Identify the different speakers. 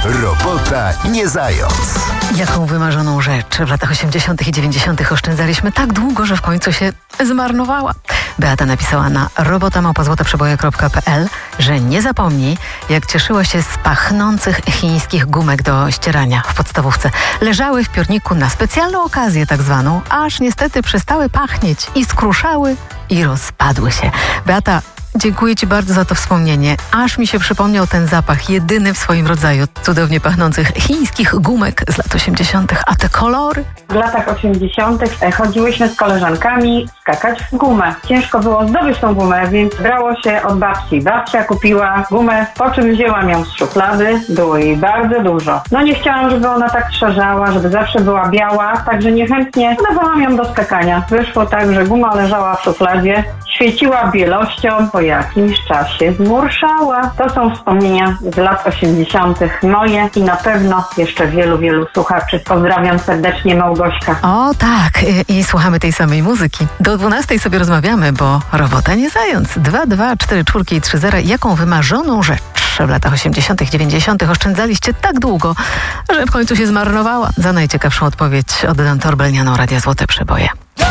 Speaker 1: Robota nie zając.
Speaker 2: Jaką wymarzoną rzecz w latach 80. i 90. oszczędzaliśmy tak długo, że w końcu się zmarnowała. Beata napisała na robota@złoteprzeboje.pl, że nie zapomni, jak cieszyła się z pachnących chińskich gumek do ścierania w podstawówce. Leżały w piórniku na specjalną okazję tak zwaną, aż niestety przestały pachnieć i skruszały i rozpadły się. Beata, dziękuję Ci bardzo za to wspomnienie. Aż mi się przypomniał ten zapach, jedyny w swoim rodzaju, cudownie pachnących chińskich gumek z lat 80. A te kolory?
Speaker 3: W latach 80. chodziłyśmy z koleżankami skakać w gumę. Ciężko było zdobyć tą gumę, więc brało się od babci. Babcia kupiła gumę, po czym wzięłam ją z szuflady. Było jej bardzo dużo. No nie chciałam, żeby ona tak trzarzała, żeby zawsze była biała, także niechętnie dawałam ją do skakania. Wyszło tak, że guma leżała w szufladzie, świeciła bielością, po jakimś czasie zmurszała. To są wspomnienia z lat 80. moje i na pewno jeszcze wielu słuchaczy. Pozdrawiam serdecznie, Małgośka.
Speaker 2: O tak, i słuchamy tej samej muzyki. Do 12 sobie rozmawiamy, bo robota nie zając. 2, 2, 4, 4 i 3, 0. Jaką wymarzoną rzecz w latach 80. i 90. oszczędzaliście tak długo, że w końcu się zmarnowała? Za najciekawszą odpowiedź oddam Torbelnianą Radia Złote Przeboje.